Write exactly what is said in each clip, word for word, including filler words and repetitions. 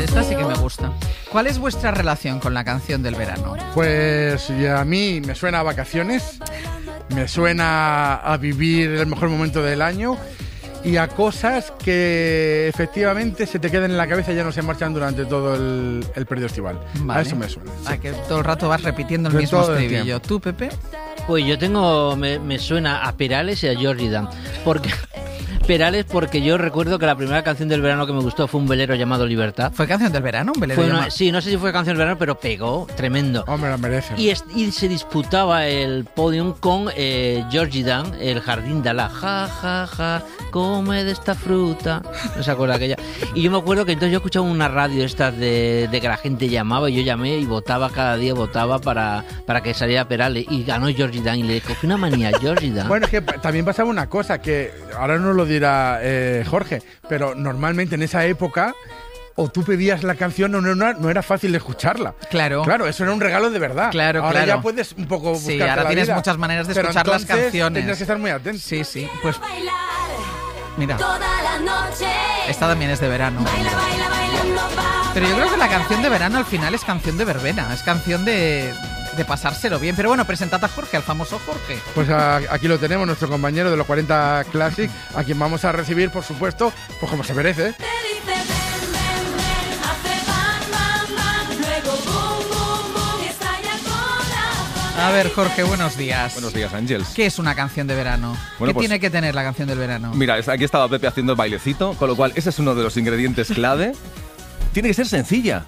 Esta sí que me gusta. ¿Cuál es vuestra relación con la canción del verano? Pues a mí me suena a vacaciones, me suena a vivir el mejor momento del año y a cosas que efectivamente se te queden en la cabeza y ya no se marchan durante todo el, el periodo estival. Vale. A eso me suena. Sí. A que todo el rato vas repitiendo el De mismo todo el estribillo. tiempo. ¿Tú, Pepe? Pues yo tengo, me, me suena a Perales y a Georgie Dan, porque Perales porque yo recuerdo que la primera canción del verano que me gustó fue un velero llamado Libertad. ¿Fue canción del verano? ¿Un velero Fue una- llamado? sí, no sé si fue canción del verano, pero pegó tremendo. Hombre, la merecen. Y, es- y se disputaba el podium con eh, Georgie Dan, el jardín de Alá. Ja, ja, ja, come de esta fruta. No se acuerda aquella. Y yo me acuerdo que entonces yo escuchaba una radio estas de, de que la gente llamaba y yo llamé y votaba cada día, votaba para, para que saliera Perales. Y ganó Georgie Dan y le cogí una manía a Georgie Dan. Bueno, es que también pasaba una cosa que ahora no lo dirá eh, Jorge, pero normalmente en esa época o tú pedías la canción o no, no, no era fácil de escucharla. Claro. Claro, eso era un regalo de verdad. Claro, ahora claro. ya puedes un poco buscarte Sí, ahora la tienes vida. muchas maneras de Pero escuchar las entonces canciones. Tienes que estar muy atento. Sí, sí. Pues mira, Toda la noche. esta también es de verano. Baila, baila, bailando va. Pero yo creo que la canción de verano al final es canción de verbena, es canción de, de pasárselo bien. Pero bueno, presentad a Jorge, al famoso Jorge. Pues a- aquí lo tenemos, nuestro compañero de los cuarenta Classic, a quien vamos a recibir, por supuesto, pues como se merece. Te dice ven, ven, ven. Hace bam, bam, bam. Luego boom, boom, boom. Y estalla con la A ver, Jorge, buenos días. Buenos días, Ángels. ¿Qué es una canción de verano? Bueno, ¿Qué pues- tiene que tener la canción del verano? Mira, es- aquí estaba Pepe haciendo el bailecito, con lo cual ese es uno de los ingredientes clave. Tiene que ser sencilla,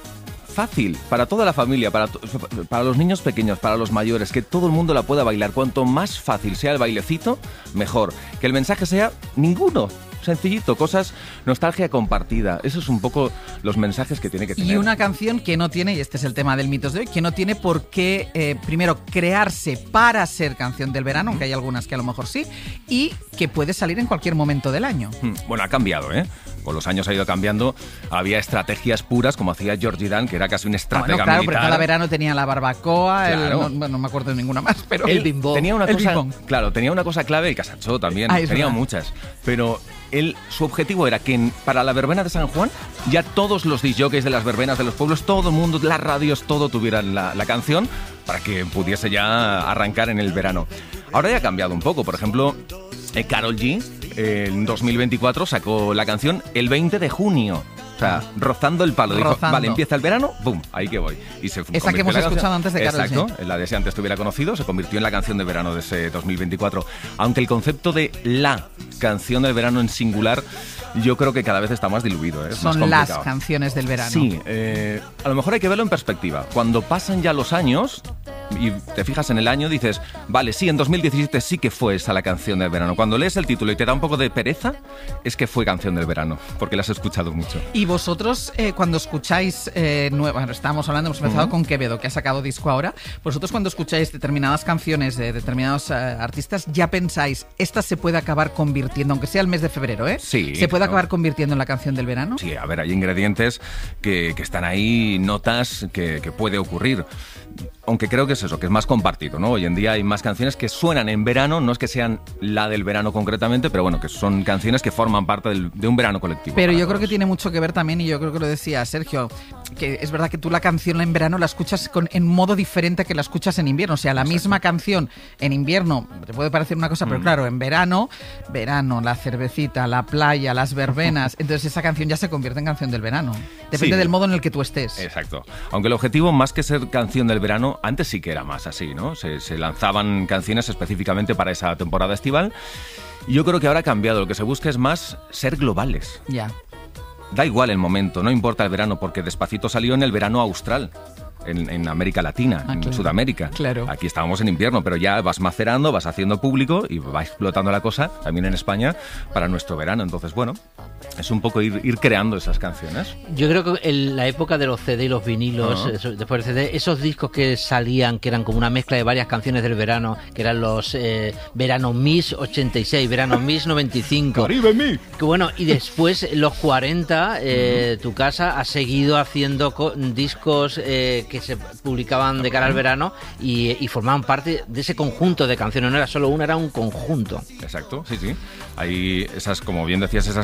fácil, para toda la familia, para, to- para los niños pequeños, para los mayores, que todo el mundo la pueda bailar. Cuanto más fácil sea el bailecito, mejor. Que el mensaje sea ninguno, sencillito, cosas, nostalgia compartida. Esos son un poco los mensajes que tiene que tener. Y una canción que no tiene, y este es el tema del mitos de hoy, que no tiene por qué, eh, primero, crearse para ser canción del verano, aunque hay algunas que a lo mejor sí, y que puede salir en cualquier momento del año. Hmm, Bueno, ha cambiado, ¿eh? Con los años ha ido cambiando. Había estrategias puras, como hacía Georgie Dan, que era casi un Ah, estratega bueno, claro, militar. porque cada verano tenía la barbacoa, el- Claro. no, bueno, no me acuerdo de ninguna más, pero... Él El bimbo. Tenía una El cosa, bing-bong. claro, tenía una cosa clave, el casachó también, Ah, es tenía verdad. muchas, pero él, su objetivo era que en- para la verbena de San Juan, ya todos los disjockeys de las verbenas de los pueblos, todo el mundo, las radios, todo tuvieran la, la canción para que pudiese ya arrancar en el verano. Ahora ya ha cambiado un poco, por ejemplo, eh, Karol G eh, en dos mil veinticuatro sacó la canción el veinte de junio. O sea, rozando el palo. Dijo, Rozando. vale, empieza el verano, ¡pum! Ahí que voy. Y se Esa que convirtió hemos en la canción- escuchado antes de Karol G. Exacto, la de Si antes tuviera conocido, se convirtió en la canción de verano de ese dos mil veinticuatro. Aunque el concepto de la canción del verano en singular, yo creo que cada vez está más diluido. ¿eh? Es más Son las complicado. canciones del verano. Sí, eh, a lo mejor hay que verlo en perspectiva. Cuando pasan ya los años y te fijas en el año, dices, vale, sí, en dos mil diecisiete sí que fue esa la canción del verano. Cuando lees el título y te da un poco de pereza, es que fue canción del verano, porque la has escuchado mucho. Y vosotros, eh, cuando escucháis, eh, nueva, bueno, estábamos hablando, hemos empezado Ujú. con Quevedo, que ha sacado disco ahora, vosotros cuando escucháis determinadas canciones de determinados eh, artistas, ya pensáis, esta se puede acabar convirtiendo, aunque sea el mes de febrero, ¿eh? Sí, ¿Se puede claro. acabar convirtiendo en la canción del verano? Sí, a ver, hay ingredientes que, que están ahí, notas que, que puede ocurrir. Aunque creo que es eso, que es más compartido, ¿no? Hoy en día hay más canciones que suenan en verano, no es que sean la del verano concretamente, pero bueno, que son canciones que forman parte del- de un verano colectivo. Pero para yo creo que todos. tiene mucho que ver también, y yo creo que lo decía Sergio, que es verdad que tú la canción en verano la escuchas con, en modo diferente que la escuchas en invierno. O sea, la misma canción en invierno te puede parecer una cosa, pero Mm. claro, en verano, verano, la cervecita, la playa, las verbenas, entonces esa canción ya se convierte en canción del verano. Depende Sí. del modo en el que tú estés. Exacto. Aunque el objetivo, más que ser canción del verano, antes sí que era más así, ¿no? Se, se lanzaban canciones específicamente para esa temporada estival. Y yo creo que ahora ha cambiado. Lo que se busca es más ser globales. Ya. Da igual el momento, no importa el verano, porque Despacito salió en el verano austral. En, en América Latina, Ah, en claro. Sudamérica. Claro. Aquí estábamos en invierno, pero ya vas macerando, vas haciendo público y va explotando la cosa, también en España, para nuestro verano. Entonces, bueno, es un poco ir, ir creando esas canciones. Yo creo que en la época de los C D y los vinilos, Ajá. eso- después del C D, esos discos que salían, que eran como una mezcla de varias canciones del verano, que eran los eh, Verano Miss ochenta y seis, Verano Miss noventa y cinco. ¡Caribe mí! Que bueno, y después los cuarenta, eh, tu casa ha seguido haciendo co- discos eh, que se publicaban de cara al verano y, y formaban parte de ese conjunto de canciones, no era solo una, era un conjunto. Exacto, sí, sí. Hay esas, como bien decías, esas compilaciones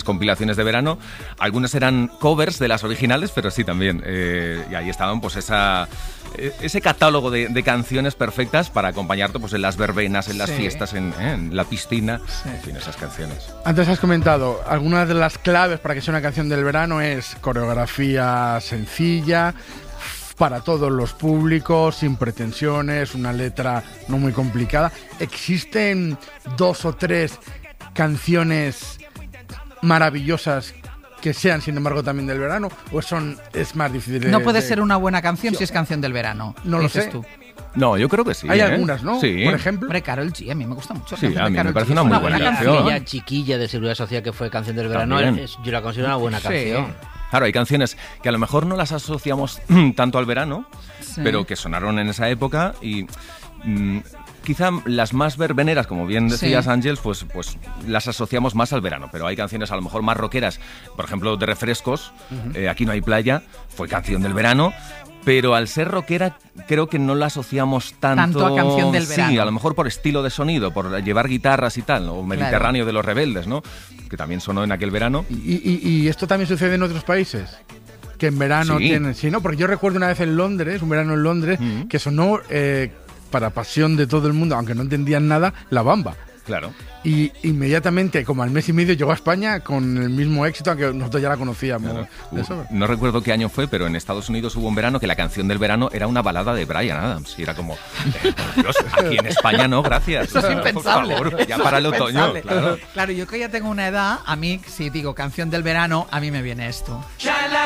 canciones de verano. Algunas eran covers de las originales, pero sí también. Eh, y ahí estaban pues esa, ese catálogo de, de canciones perfectas para acompañarte pues en las verbenas, en las Sí. fiestas, en, eh, en la piscina. Sí. En fin, esas canciones. Antes has comentado, algunas de las claves para que sea una canción del verano es coreografía sencilla, para todos los públicos, sin pretensiones, una letra no muy complicada. ¿Existen dos o tres canciones maravillosas que sean, sin embargo, también del verano? ¿O son, es más difícil de, No puede de- ser una buena canción si es canción del verano. No lo dices sé. tú. No, yo creo que sí. Hay ¿eh? algunas, ¿no? Sí. Por ejemplo. Hombre, Karol G, a mí me gusta mucho. la Sí, canción a de mí me Karol parece G. una Es muy buena canción. Aquella chiquilla de Seguridad Social que fue canción del verano, También. es- yo la considero una buena Sí. canción. Claro, hay canciones que a lo mejor no las asociamos tanto al verano, Sí. pero que sonaron en esa época y mm, quizá las más verbeneras, como bien decías, Sí. Ángel, pues, pues las asociamos más al verano, pero hay canciones a lo mejor más rockeras, por ejemplo, de Refrescos, eh, Aquí no hay playa, fue canción del verano. Pero al ser rockera, creo que no la asociamos tanto... Tanto a canción del Sí, verano. a lo mejor por estilo de sonido, por llevar guitarras y tal, o Mediterráneo de los Rebeldes, ¿no? Que también sonó en aquel verano. Y, y- y esto también sucede en otros países. Que en verano Sí. tienen. Sí, ¿no? Porque yo recuerdo una vez en Londres, un verano en Londres, Mm. que sonó eh, para pasión de todo el mundo, aunque no entendían nada, La Bamba. Claro. Y inmediatamente, como al mes y medio, llegó a España con el mismo éxito, aunque nosotros ya la conocíamos. Claro. de eso. No recuerdo qué año fue, pero en Estados Unidos hubo un verano que la canción del verano era una balada de Bryan Adams. Y era como, eh, por Dios, aquí en España no, gracias. Eso es impensable. Por favor, ya Eso para es el otoño. impensable. Claro. Claro, yo que ya tengo una edad, a mí, si digo canción del verano, a mí me viene esto.